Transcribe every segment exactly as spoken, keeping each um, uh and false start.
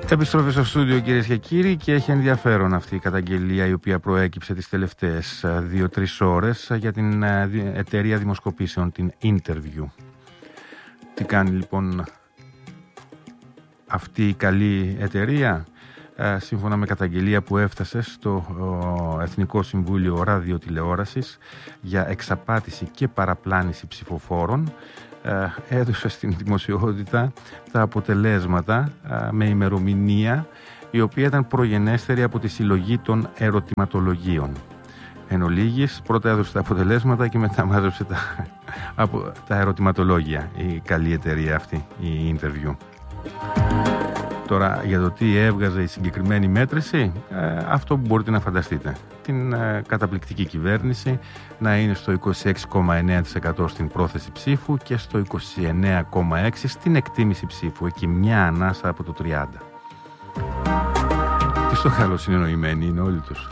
Επιστροφή στο στούντιο, κυρίες και κύριοι, και έχει ενδιαφέρον αυτή η καταγγελία η οποία προέκυψε τις τελευταίες δύο τρεις ώρες για την εταιρεία δημοσκοπήσεων, την Interview. Τι κάνει λοιπόν αυτή η καλή εταιρεία? Σύμφωνα με καταγγελία που έφτασε στο Εθνικό Συμβούλιο Ραδιοτηλεόρασης για εξαπάτηση και παραπλάνηση ψηφοφόρων, έδωσε στην δημοσιότητα τα αποτελέσματα με ημερομηνία η οποία ήταν προγενέστερη από τη συλλογή των ερωτηματολογίων. Εν ολίγης, πρώτα έδωσε τα αποτελέσματα και μετά μάζεψε τα, από, τα ερωτηματολόγια η καλή εταιρεία αυτή, η Interview. Τώρα, για το τι έβγαζε η συγκεκριμένη μέτρηση, ε, αυτό που μπορείτε να φανταστείτε. Την ε, καταπληκτική κυβέρνηση να είναι στο είκοσι έξι κόμμα εννέα τοις εκατό στην πρόθεση ψήφου και στο είκοσι εννέα κόμμα έξι τοις εκατό στην εκτίμηση ψήφου. Εκεί μια ανάσα από το τριάντα τοις εκατό. Τι στο καλό συνεννοημένοι είναι όλοι τους.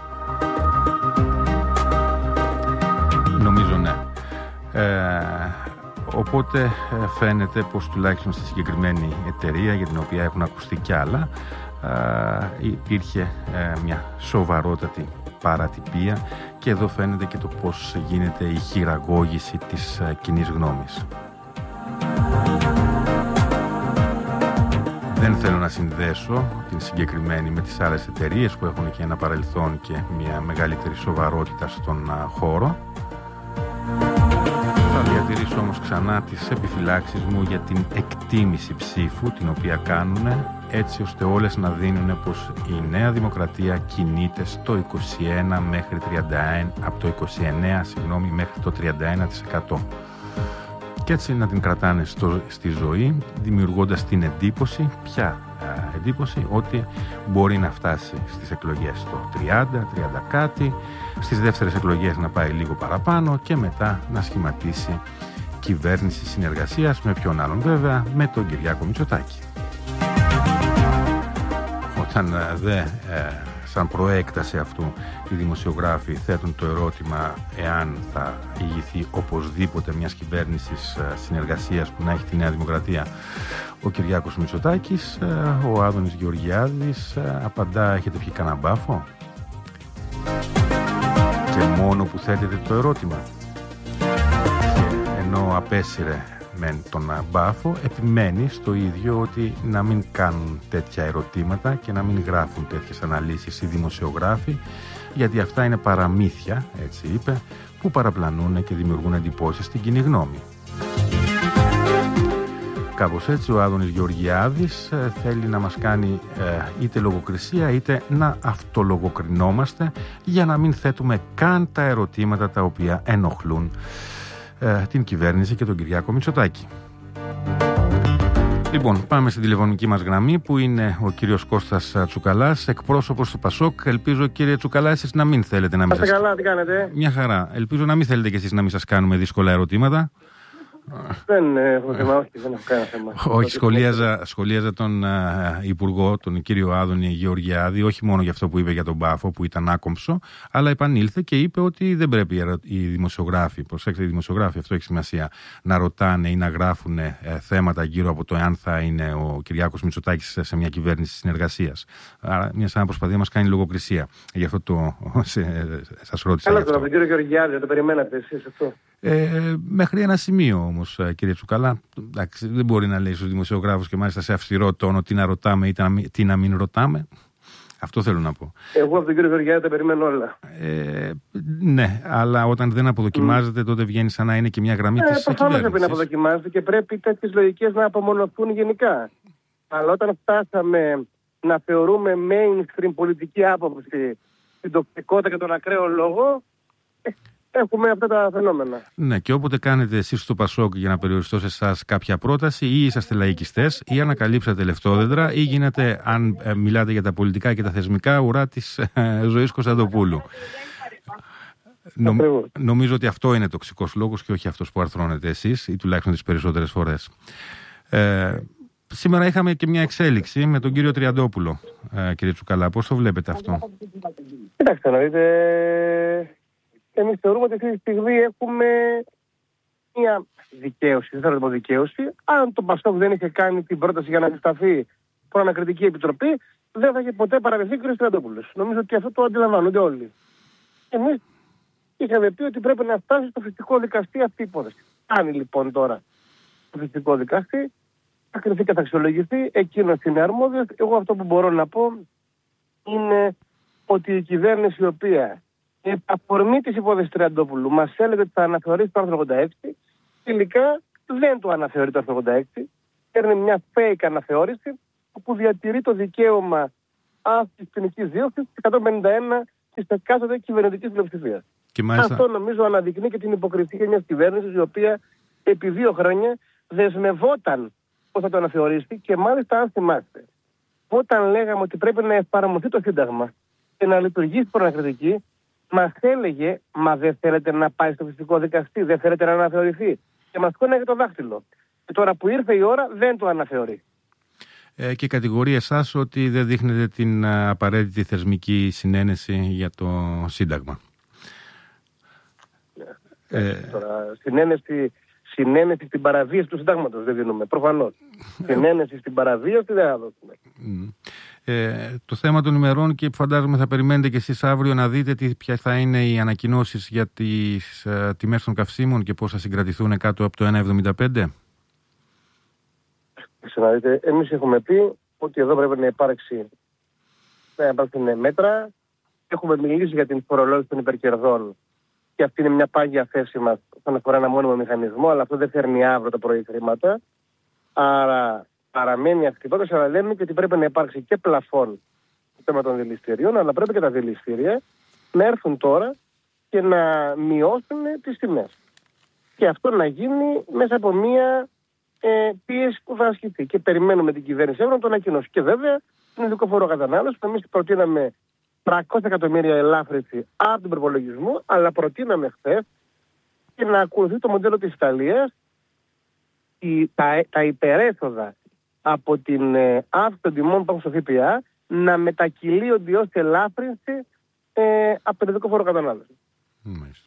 Νομίζω ναι. Ε, Οπότε φαίνεται πως τουλάχιστον στη συγκεκριμένη εταιρεία, για την οποία έχουν ακουστεί κι άλλα, υπήρχε μια σοβαρότατη παρατυπία, και εδώ φαίνεται και το πως γίνεται η χειραγώγηση της κοινής γνώμης. Δεν θέλω να συνδέσω την συγκεκριμένη με τις άλλες εταιρείες που έχουν και ένα παρελθόν και μια μεγαλύτερη σοβαρότητα στον χώρο. Θα διατηρήσω όμως ξανά τις επιφυλάξεις μου για την εκτίμηση ψήφου την οποία κάνουν, έτσι ώστε όλες να δίνουν πως η Νέα Δημοκρατία κινείται στο είκοσι ένα μέχρι τριάντα ένα, από το είκοσι εννέα συγγνώμη, μέχρι το τριάντα ένα τοις εκατό. Και έτσι να την κρατάνε στο, στη ζωή, δημιουργώντας την εντύπωση, ποια ε, εντύπωση, ότι μπορεί να φτάσει στις εκλογές το τριάντα, τριάντα κάτι, στις δεύτερες εκλογές να πάει λίγο παραπάνω και μετά να σχηματίσει κυβέρνηση συνεργασίας με ποιον άλλον βέβαια, με τον Κυριάκο Μητσοτάκη. Όταν ε, δε, ε, σαν προέκταση αυτού οι δημοσιογράφοι θέτουν το ερώτημα εάν θα ηγηθεί οπωσδήποτε μιας κυβέρνησης συνεργασίας που να έχει τη Νέα Δημοκρατία ο Κυριάκος Μητσοτάκης, ο Άδωνης Γεωργιάδης απαντά: έχετε πιει κανένα μπάφο? Και μόνο που θέτεται το ερώτημα, και ενώ απέσυρε με τον μπάφο, επιμένει στο ίδιο ότι να μην κάνουν τέτοια ερωτήματα και να μην γράφουν τέτοιες αναλύσεις οι δημοσιογράφοι, γιατί αυτά είναι παραμύθια, έτσι είπε, που παραπλανούν και δημιουργούν εντυπώσεις στην κοινή γνώμη. Κάπως έτσι ο Άδωνης Γεωργιάδης ε, θέλει να μας κάνει ε, είτε λογοκρισία είτε να αυτολογοκρινόμαστε, για να μην θέτουμε καν τα ερωτήματα τα οποία ενοχλούν ε, την κυβέρνηση και τον Κυριάκο Μητσοτάκη. Λοιπόν, πάμε στην τηλεφωνική μας γραμμή που είναι ο κύριος Κώστας Τσουκαλάς, εκπρόσωπος του ΠΑΣΟΚ. Ελπίζω, κύριε Τσουκαλά, εσείς να μην θέλετε να μην σας... καλά, τι κάνετε? Μια χαρά. Ελπίζω να μην θέλετε κι εσείς να μην σας κάνουμε δύσκολα ερωτήματα. Δεν έχω θέμα, όχι, δεν έχω κανένα θέμα. Όχι, σχολίαζα, σχολίαζα τον uh, Υπουργό, τον κύριο Άδωνη Γεωργιάδη, όχι μόνο για αυτό που είπε για τον Πάφο, που ήταν άκομψο, αλλά επανήλθε και είπε ότι δεν πρέπει οι δημοσιογράφοι, προσέξτε, οι δημοσιογράφοι, αυτό έχει σημασία, να ρωτάνε ή να γράφουν ε, θέματα γύρω από το εάν θα είναι ο Κυριάκος Μητσοτάκης σε μια κυβέρνηση συνεργασίας. Άρα, μια σαν προσπαθία να μας κάνει λογοκρισία. Γι' αυτό το σας ρώτησα. Καλά, τώρα, τον κύριο Γεωργιάδη, το περιμένατε εσείς αυτό? Ε, μέχρι ένα σημείο όμως, κύριε Τσουκαλά. Εντάξει, δεν μπορεί να λέει στους δημοσιογράφους, και μάλιστα σε αυστηρό τόνο, τι να ρωτάμε ή τι να μην ρωτάμε. Αυτό θέλω να πω. Εγώ από τον κύριο Γεωργιάδη τα περιμένω όλα. Ε, ναι, αλλά όταν δεν αποδοκιμάζεται, mm. τότε βγαίνει σαν να είναι και μια γραμμή ε, της κυβέρνησης. Προφανώς πρέπει να αποδοκιμάζεται και πρέπει τέτοιες λογικές να απομονωθούν γενικά. Αλλά όταν φτάσαμε να θεωρούμε mainstream πολιτική άποψη την τοξικότητα και τον ακραίο λόγο, έχουμε αυτά τα φαινόμενα. Ναι, και όποτε κάνετε εσείς στο ΠΑΣΟΚ για να περιοριστώ σε εσάς κάποια πρόταση, ή είσαστε λαϊκιστές, ή ανακαλύψατε λεφτόδεντρα, ή γίνατε, αν ε, μιλάτε για τα πολιτικά και τα θεσμικά, ουρά της ε, Ζωής Κωνσταντοπούλου. Νομ, νομίζω ότι αυτό είναι τοξικός λόγος και όχι αυτός που αρθρώνετε εσείς, ή τουλάχιστον τις περισσότερες φορές. Ε, σήμερα είχαμε και μια εξέλιξη με τον κύριο Τριαντόπουλο, ε, κύριε Τσουκαλά. Πώς το βλέπετε αυτό? Κοιτάξτε να δείτε. Εμείς θεωρούμε ότι αυτή τη στιγμή έχουμε μια δικαίωση, δεν θέλω να πω δικαίωση. Αν το ΠΑΣΟΚ δεν είχε κάνει την πρόταση για να αντισταθεί προανακριτική επιτροπή, δεν θα είχε ποτέ παραβρεθεί ο κ. Τριαντόπουλος. Νομίζω ότι αυτό το αντιλαμβάνονται όλοι. Εμείς είχαμε πει ότι πρέπει να φτάσει στο φυσικό δικαστή αυτή η υπόθεση. Κάνει λοιπόν τώρα το φυσικό δικαστή, θα κριθεί και θα αξιολογηθεί, εκείνος είναι αρμόδιος. Εγώ αυτό που μπορώ να πω είναι ότι η κυβέρνηση, η οποία αφορμή της υπόθεσης Τριαντόπουλου μας έλεγε ότι θα αναθεωρήσει το άρθρο ογδόντα έξι, τελικά δεν το αναθεωρεί το άρθρο ογδόντα έξι, παίρνει μια fake αναθεώρηση που διατηρεί το δικαίωμα άσκησης ποινικής δίωξης εκατόν πενήντα ένα της εκάστοτε κυβερνητικής πλειοψηφίας. Μάλιστα... Αυτό νομίζω αναδεικνύει και την υποκρισία μιας κυβέρνησης η οποία επί δύο χρόνια δεσμευόταν πώς θα το αναθεωρήσει και μάλιστα, αν θυμάστε, όταν λέγαμε ότι πρέπει να εφαρμοστεί το Σύνταγμα και να λειτουργήσει προανακριτική, μας έλεγε, μα δεν θέλετε να πάει στο φυσικό δικαστή, δεν θέλετε να αναθεωρηθεί. Και μας κόναγε το δάχτυλο. Και τώρα που ήρθε η ώρα δεν το αναθεωρεί. Ε, και κατηγορεί εσάς ότι δεν δείχνετε την α, απαραίτητη θεσμική συνένεση για το Σύνταγμα. Ε, τώρα, συνένεση, συνένεση στην παραβίαση του Συντάγματος δεν δίνουμε, προφανώς. Συνένεση στην παραβίαση δεν θα δώσουμε. Ε, το θέμα των ημερών, και φαντάζομαι θα περιμένετε και εσείς αύριο να δείτε τι, ποια θα είναι οι ανακοινώσεις για τις ε, τιμές των καυσίμων και πώς θα συγκρατηθούν κάτω από το ένα εβδομήντα πέντε. Ξαναδείτε, εμείς έχουμε πει ότι εδώ πρέπει να υπάρξει να υπάρξουν μέτρα. Έχουμε μιλήσει για την φορολόγηση των υπερκερδών και αυτή είναι μια πάγια θέση μας όσον αφορά ένα μόνιμο μηχανισμό, αλλά αυτό δεν φέρνει αύριο το πρωί χρήματα. Άρα παραμένει αυτή η υπόθεση, αλλά λέμε και ότι πρέπει να υπάρξει και πλαφόν στο θέμα των δηληστηρίων, αλλά πρέπει και τα δηληστήρια να έρθουν τώρα και να μειώσουν τις τιμές. Και αυτό να γίνει μέσα από μια ε, πίεση που θα ασκηθεί. Και περιμένουμε την κυβέρνηση να το ανακοινώσει. Και βέβαια, είναι ειδικό φόρο κατανάλωση που εμείς προτείναμε τριακόσια εκατομμύρια ελάφρυνση από τον προπολογισμό, αλλά προτείναμε χθες και να ακολουθεί το μοντέλο της Ιταλίας, η, τα, τα υπερέσοδα από την ε, αύξηση των τιμών που έχουν στο ΦΠΑ να μετακυλίονται ως ελάφρυνση ε, από τον ειδικό φόρο κατανάλωση. Μάλιστα.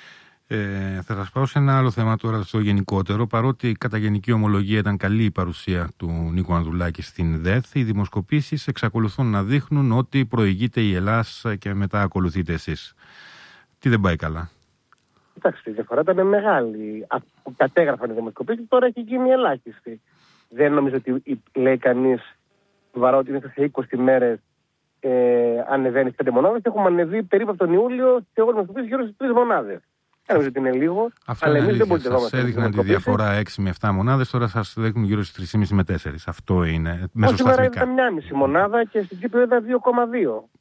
Ε, θα σας πάω σε ένα άλλο θέμα τώρα, στο γενικότερο. Παρότι κατά γενική ομολογία ήταν καλή η παρουσία του Νίκου Ανδρουλάκη στην ΔΕΘ, οι δημοσκοπήσεις εξακολουθούν να δείχνουν ότι προηγείται η Ελλάς και μετά ακολουθείτε εσείς. Τι δεν πάει καλά? Κοιτάξτε, η διαφορά ήταν μεγάλη. Αφού κατέγραφαν οι δημοσκοπήσεις, τώρα έχει γίνει ελάχιστη. Δεν νομίζω ότι λέει κανείς βαρότι είναι σε είκοσι μέρες ε, ανεβαίνει πέντε μονάδες. Έχουμε ανεβεί περίπου από τον Ιούλιο σε όλες τις γύρω στις τρεις μονάδες. Δεν νομίζω ότι είναι λίγο. Αυτό αλλά είναι εμείς αλήθεια. δεν μπορείτε σας έδειχναν τη διαφορά έξι με επτά μονάδες, τώρα σας δείχνουν γύρω στις τρεις και μισή με τέσσερις. Αυτό είναι μεσοσταθμικά. Σήμερα ήταν μια μισή μονάδα και στην Κύπρο είδα δύο κόμμα δύο.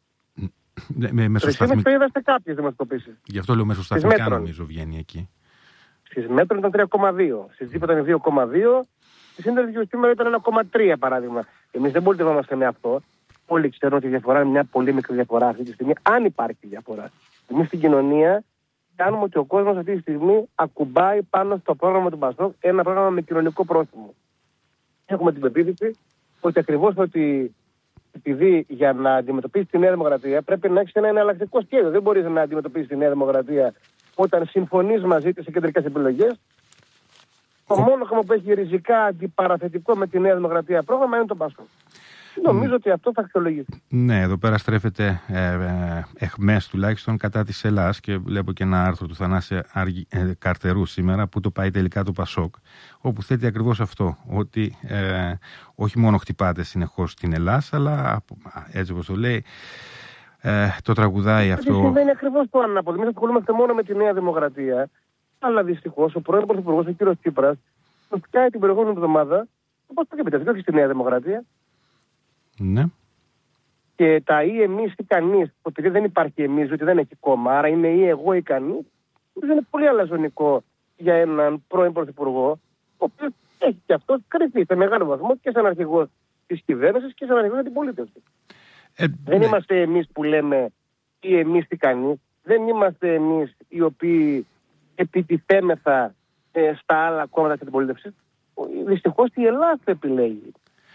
Με μεσοσταθμικά. Το είδα σε κάποιες δημοσκοπήσεις. Γι' αυτό λέω μεσοσταθμικά νομίζω βγαίνει εκεί. Στις μέτρων ήταν τρία κόμμα δύο. Στην Κύπρο ήταν δύο κόμμα δύο. Στη Σύνδεση σήμερα ήταν ένα κόμμα τρία παράδειγμα. Εμείς δεν πολιτευόμαστε με αυτό. Όλοι ξέρουν ότι η διαφορά είναι μια πολύ μικρή διαφορά αυτή τη στιγμή, αν υπάρχει διαφορά. Εμείς στην κοινωνία κάνουμε ότι ο κόσμος αυτή τη στιγμή ακουμπάει πάνω στο πρόγραμμα του Πασόκ, ένα πρόγραμμα με κοινωνικό πρόσημο. Έχουμε την πεποίθηση ότι ακριβώς ότι επειδή για να αντιμετωπίσει τη Νέα Δημοκρατία πρέπει να έχει ένα εναλλακτικό σχέδιο. Δεν μπορεί να αντιμετωπίσει τη Νέα Δημοκρατία όταν συμφωνείς μαζί της σε κεντρικές επιλογές. Το μόνο κόμμα που έχει ριζικά αντιπαραθετικό με τη Νέα Δημοκρατία πρόγραμμα είναι το Πασόκ. Νομίζω ότι αυτό θα αξιολογήσει. Ναι, εδώ πέρα στρέφεται ε, ε, εχμές τουλάχιστον κατά της Ελλάς και βλέπω και ένα άρθρο του Θανάση Αργη, ε, Καρτερού σήμερα που το πάει τελικά το Πασόκ, όπου θέτει ακριβώς αυτό, ότι ε, όχι μόνο χτυπάτε συνεχώς την Ελλάς, αλλά έτσι όπως το λέει, ε, το τραγουδάει αυτό. Αυτό συμβαίνει ακριβώς το ανάποδο. Εμείς ασχολούμαστε μόνο με τη Νέα Δημοκρατία, αλλά δυστυχώς ο πρώην Πρωθυπουργός, ο κ. Τσίπρας, το σκάει την προηγούμενη εβδομάδα, όπως το επιτευχθεί, όχι στη Νέα Δημοκρατία. Ναι. Και τα ή εμείς ή κανείς, επειδή δεν υπάρχει εμείς, ότι δεν έχει κόμμα, άρα είναι ή εγώ ή κανείς, δεν είναι πολύ αλαζονικό για έναν πρώην Πρωθυπουργό, ο οποίος έχει και αυτός κρυφτεί σε μεγάλο βαθμό και σαν αρχηγός της κυβέρνησης και σαν αρχηγός της αντιπολίτευσης. Ε, δεν ναι. είμαστε εμείς που λέμε ή εμείς ή κανείς, δεν είμαστε εμείς οι οποίοι επιτιθέμεθα ε, στα άλλα κόμματα της αντιπολίτευσης. Δυστυχώς η Ελλάδα το επιλέγει.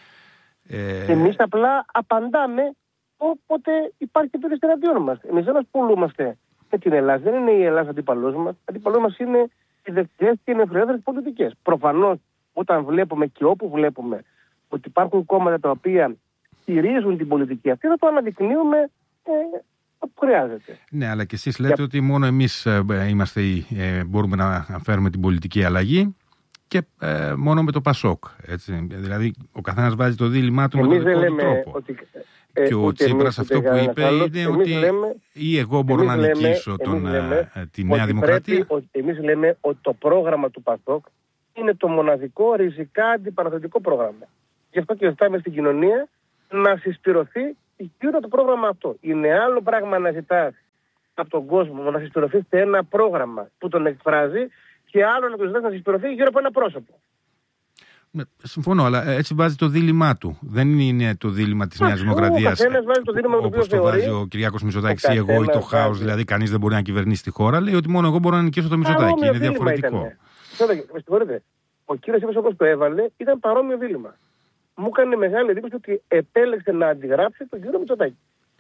Ε... Εμείς απλά απαντάμε όποτε υπάρχει επίθεση εναντίον μας. Εμείς δεν ασχολούμαστε με την Ελλάδα. Δεν είναι η Ελλάδα αντίπαλός μας. Αντίπαλός μας είναι οι δεξιές και οι νεοφιλελεύθερες πολιτικές. Προφανώς όταν βλέπουμε και όπου βλέπουμε ότι υπάρχουν κόμματα τα οποία στηρίζουν την πολιτική αυτή, θα το αναδεικνύουμε ε, όπου χρειάζεται. Ναι, αλλά και εσείς λέτε Για... ότι μόνο εμείς ε, είμαστε, ε, μπορούμε να φέρουμε την πολιτική αλλαγή και ε, μόνο με το Πασόκ. Έτσι. Δηλαδή, ο καθένας βάζει το δίλημά του εμείς με τον δικό του τρόπο. Ότι... Ε, και ο Τσίπρας αυτό που είπε άλλος, είναι ότι λέμε, ή εγώ μπορώ να νικήσω τον, λέμε, τη Νέα Δημοκρατία. Πρέπει, εμείς λέμε ότι το πρόγραμμα του Πασόκ είναι το μοναδικό ριζικά αντιπαραθετικό πρόγραμμα. Γι' αυτό και ζητάμε στην κοινωνία να συσπηρωθεί γύρω το πρόγραμμα αυτό. Είναι άλλο πράγμα να ζητάς από τον κόσμο να συσπηρωθεί σε ένα πρόγραμμα που τον εκφράζει και άλλο να το ζητάς να συσπηρωθεί γύρω από ένα πρόσωπο. Συμφωνώ, αλλά έτσι βάζει το δίλημά του. Δεν είναι το δίλημα της Νέας Δημοκρατίας. Όπως το βάζει ο Κυριάκος Μητσοτάκης, ή εγώ ή το χάος, δηλαδή κανείς δεν μπορεί να κυβερνήσει τη χώρα. Λέει ότι μόνο εγώ μπορώ να νικήσω το Μητσοτάκη. Είναι διαφορετικό. Με συγχωρείτε. Ο κύριος Τσίπρας όπως το έβαλε ήταν παρόμοιο δίλημα. Μου έκανε μεγάλη εντύπωση ότι επέλεξε να αντιγράψει τον κύριο Μητσοτάκη.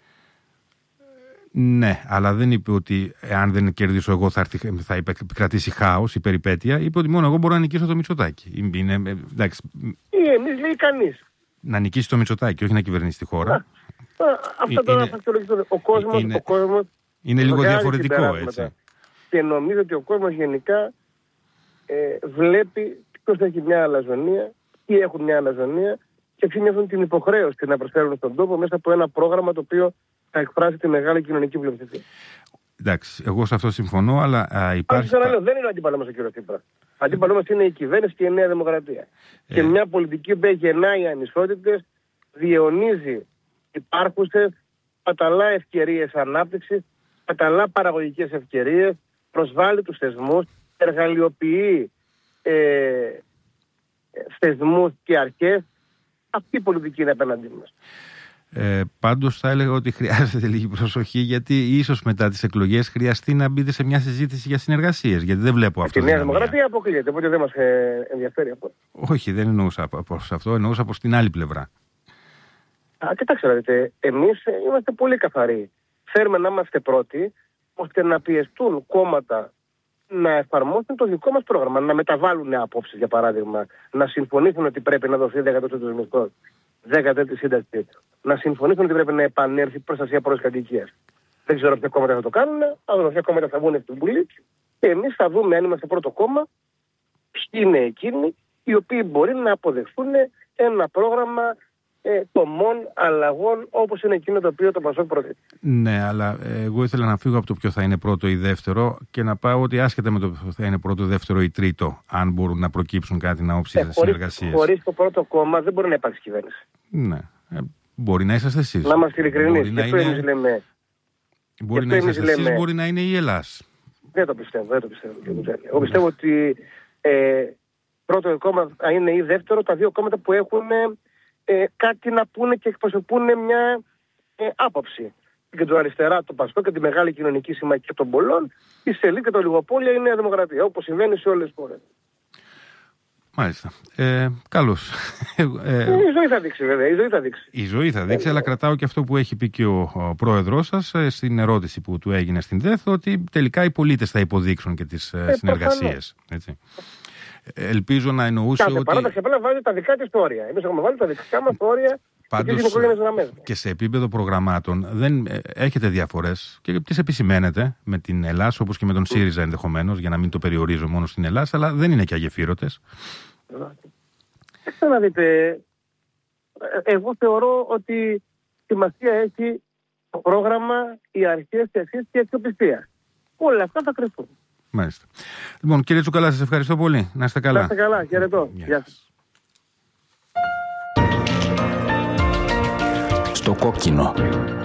Ναι, αλλά δεν είπε ότι εάν δεν κερδίσω εγώ θα, έρθει, θα επικρατήσει χάος, η περιπέτεια. Είπε ότι μόνο εγώ μπορώ να νικήσω το Μητσοτάκη. Είναι, εντάξει. Ή εμείς λέει κανείς. Να νικήσει το Μητσοτάκη, όχι να κυβερνήσει τη χώρα. Α, αυτό τώρα θα αξιολογήσω. Ο κόσμος είναι, ο κόσμος είναι λίγο διαφορετικό, έτσι. Και νομίζω ότι ο κόσμος γενικά ε, βλέπει ποιος έχει μια αλαζονία, ποιοι έχουν μια αλαζονία και ποιοι νιώθουν την υποχρέωση να προσφέρουν στον τόπο μέσα από ένα πρόγραμμα το οποίο θα εκφράσει τη μεγάλη κοινωνική πλειοψηφία. Εντάξει, εγώ σε αυτό συμφωνώ, αλλά α, υπάρχει. Αν τα... δεν είναι ο αντίπαλος μας ο κ. Τσίπρα. Αντίπαλος μας είναι η κυβέρνηση και η Νέα Δημοκρατία. Ε... Και μια πολιτική που γεννάει ανισότητες, διαιωνίζει υπάρχουσες, παταλά ευκαιρίες ανάπτυξης, παταλά παραγωγικές ευκαιρίες, προσβάλλει τους θεσμούς, εργαλειοποιεί ε, θεσμούς και αρχές. Αυτή η πολιτική είναι απέναντί μας. Ε, πάντως θα έλεγα ότι χρειάζεται λίγη προσοχή, γιατί ίσως μετά τις εκλογές χρειαστεί να μπείτε σε μια συζήτηση για συνεργασίες. Γιατί δεν βλέπω αυτό. Η Νέα Δημοκρατία αποκλείεται, οπότε δεν μας ενδιαφέρει αυτό. Όχι, δεν εννοούσα προς αυτό, εννοούσα προς την άλλη πλευρά. Α, κοιτάξτε, δείτε, εμείς είμαστε πολύ καθαροί. Θέλουμε να είμαστε πρώτοι, ώστε να πιεστούν κόμματα να εφαρμόσουν το δικό μας πρόγραμμα, να μεταβάλουν απόψεις, για παράδειγμα, να συμφωνήσουν ότι πρέπει να δοθεί δέκα τοις εκατό του μισθού, δέκα τοις εκατό τη σύνταξη, να συμφωνήσουν ότι πρέπει να επανέλθει η προστασία πρώτης κατοικίας. Δεν ξέρω ποια κόμματα θα το κάνουν, αλλά ποια κόμματα θα βγουν στην Βουλή και εμείς θα δούμε αν είμαστε πρώτο κόμμα, ποιοι είναι εκείνοι οι οποίοι μπορεί να αποδεχθούν ένα πρόγραμμα ε, τομών αλλαγών όπως είναι εκείνο το οποίο το Πασόκ προτείνει. Ναι, αλλά εγώ ήθελα να φύγω από το ποιο θα είναι πρώτο ή δεύτερο και να πάω ότι άσχετα με το ποιο θα είναι πρώτο, δεύτερο ή τρίτο, αν μπορούν να προκύψουν κάτι να όψει ε, συνεργασίες. Χωρίς το πρώτο κόμμα δεν μπορεί να υπάρξει κυβέρνηση. Ναι. Ε, μπορεί να είσαστε εσείς. Να είμαστε ειλικρινείς. Και αυτό εμείς λέμε. Μπορεί να είσαστε εσείς, λέμε... μπορεί να είναι η Ελλάς. Δεν το πιστεύω. Δεν το πιστεύω. Εγώ πιστεύω ότι ε, πρώτο κόμμα θα είναι ή δεύτερο, τα δύο κόμματα που έχουν ε, κάτι να πούνε και εκπροσωπούν μια ε, άποψη. Και το αριστερά, το Πασόκ και τη μεγάλη κοινωνική συμμαχία των πολλών, η Σελή και το Λιγοπόλια είναι η Νέα Δημοκρατία, όπως συμβαίνει σε όλες τις χώρες. Μάλιστα. Ε, καλώς. Ε, η ζωή θα δείξει, βέβαια. Η ζωή θα δείξει. Η ζωή θα δείξει, ε, αλλά κρατάω και αυτό που έχει πει και ο, ο πρόεδρος σας ε, στην ερώτηση που του έγινε στην ΔΕΘ, ότι τελικά οι πολίτες θα υποδείξουν και τις ε, συνεργασίες. Έτσι. Ελπίζω να εννοούσε Κάθε ότι... Κάθε παράταξη απλά βάζει τα δικά της όρια. Εμείς έχουμε βάλει τα δικά μας όρια. Πάντως και σε επίπεδο προγραμμάτων δεν έχετε διαφορές και τις επισημαίνετε με την Ελλάδα, όπως και με τον ΣΥΡΙΖΑ ενδεχομένως, για να μην το περιορίζω μόνο στην Ελλάδα, αλλά δεν είναι και αγεφύρωτες. Θέλω να δείτε, εγώ θεωρώ ότι σημασία έχει το πρόγραμμα, οι αρχές, οι αξίες και η αξιοπιστία. Όλα αυτά θα κρυφθούν. Μάλιστα. Λοιπόν, κύριε Τσουκαλά, σας ευχαριστώ πολύ. Να είστε καλά. Να είστε καλά. Χαιρετώ. Γεια σας. Στο κόκκινο.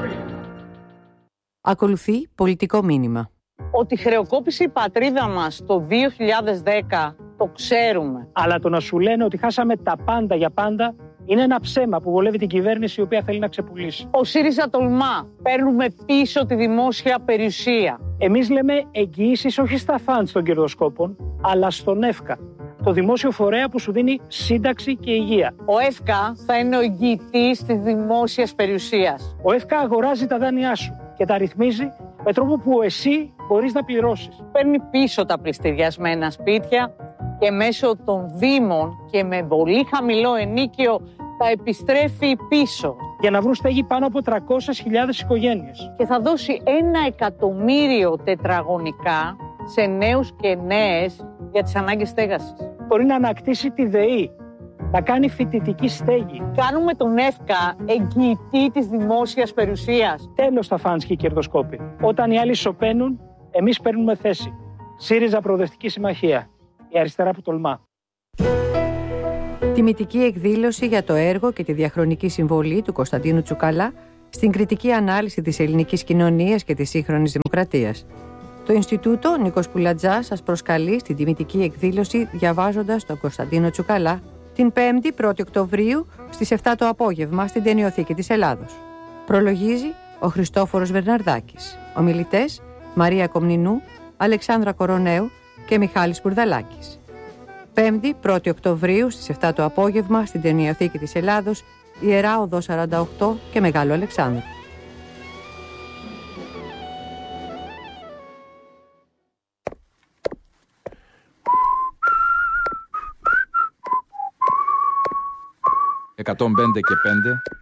Ακολουθεί πολιτικό μήνυμα. Ότι χρεοκόπησε η πατρίδα μας το δύο χιλιάδες δέκα το ξέρουμε. Αλλά το να σου λένε ότι χάσαμε τα πάντα για πάντα είναι ένα ψέμα που βολεύει την κυβέρνηση η οποία θέλει να ξεπουλήσει. Ο ΣΥΡΙΖΑ τολμά. Παίρνουμε πίσω τη δημόσια περιουσία. Εμείς λέμε εγγυήσεις όχι στα φαντς των κερδοσκόπων, αλλά στον ΕΦΚΑ. Το δημόσιο φορέα που σου δίνει σύνταξη και υγεία. Ο ΕΦΚΑ θα είναι ο εγγυητής της δημόσιας περιουσίας. Ο ΕΦΚΑ αγοράζει τα δάνειά σου και τα ρυθμίζει με τρόπο που εσύ μπορείς να πληρώσεις. Παίρνει πίσω τα πληστηριασμένα σπίτια και μέσω των δήμων και με πολύ χαμηλό ενίκιο τα επιστρέφει πίσω. Για να βρουν στέγη πάνω από τριακόσιες χιλιάδες οικογένειες. Και θα δώσει ένα εκατομμύριο τετραγωνικά σε νέους και νέες για τις ανάγκες στέγασης. Μπορεί να ανακτήσει τη ΔΕΗ, να κάνει φοιτητική στέγη. Κάνουμε τον ΕΦΚΑ εγγυητή της δημόσιας περιουσίας. Τέλος τα φανς και οι κερδοσκόποι. Όταν οι άλλοι σωπαίνουν, εμείς παίρνουμε θέση. ΣΥΡΙΖΑ Προοδευτική Συμμαχία. Η αριστερά που τολμά. Τιμητική εκδήλωση για το έργο και τη διαχρονική συμβολή του Κωνσταντίνου Τσουκαλά στην κριτική ανάλυση της ελληνικής κοινωνίας και της σύγχρονης δημοκρατίας. Το Ινστιτούτο Νίκος Πουλατζάς σας προσκαλεί στην τιμητική εκδήλωση διαβάζοντας τον Κωνσταντίνο Τσουκαλά την πέμπτη πρώτη Οκτωβρίου στις επτά το απόγευμα στην Ταινιοθήκη της Ελλάδος. Προλογίζει ο Χριστόφορος Βερναρδάκης. Ομιλητές Μαρία Κομνηνού, Αλεξάνδρα Κοροναίου και Μιχάλης Μπουρδαλάκης. πέμπτη πρώτη Οκτωβρίου στις επτά το απόγευμα στην Ταινιοθήκη της Ελλάδος, Ιερά Οδό σαράντα οκτώ και Μεγάλο Αλεξάνδρου. εκατόν πέντε και πέντε